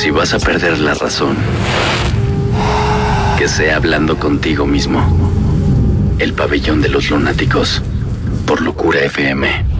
Si vas a perder la razón, que sea hablando contigo mismo. El pabellón de los lunáticos, por Locura FM.